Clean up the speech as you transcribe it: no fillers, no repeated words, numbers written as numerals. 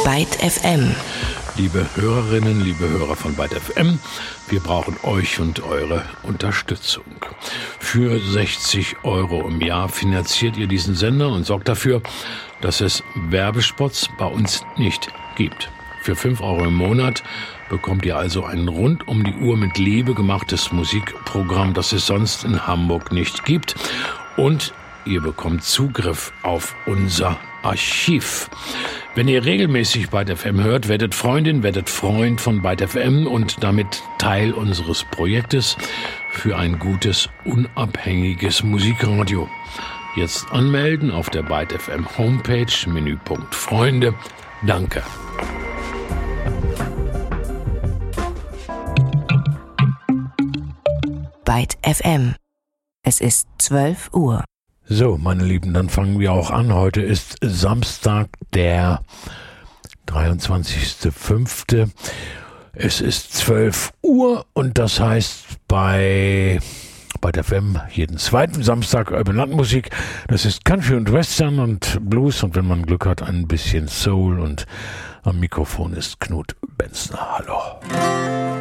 Byte FM. Liebe Hörerinnen, liebe Hörer von Byte FM, wir brauchen euch und eure Unterstützung. Für 60 € im Jahr finanziert ihr diesen Sender und sorgt dafür, dass es Werbespots bei uns nicht gibt. Für 5 € im Monat bekommt ihr also ein rund um die Uhr mit Liebe gemachtes Musikprogramm, das es sonst in Hamburg nicht gibt. Und ihr bekommt Zugriff auf unser Archiv. Wenn ihr regelmäßig Byte FM hört, werdet Freundin, werdet Freund von Byte FM und damit Teil unseres Projektes für ein gutes, unabhängiges Musikradio. Jetzt anmelden auf der Byte FM Homepage, Menüpunkt Freunde. Danke. Byte FM. Es ist 12 Uhr. So, meine Lieben, dann fangen wir auch an. Heute ist Samstag, der 23.05. Es ist 12 Uhr und das heißt bei Byte FM jeden zweiten Samstag Urban Landmusik. Das ist Country und Western und Blues und wenn man Glück hat, ein bisschen Soul und am Mikrofon ist Knut Benzner. Hallo.